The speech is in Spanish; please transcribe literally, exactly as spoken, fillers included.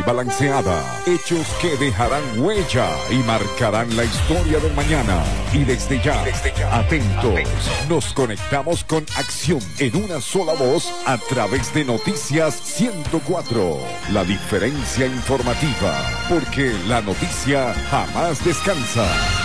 y balanceada. Hechos que dejarán huella y marcarán la historia del mañana. Y desde ya, desde ya atentos, atentos, nos conectamos con acción en una sola voz a través de Noticias ciento cuatro. La diferencia informativa, porque la noticia jamás descansa.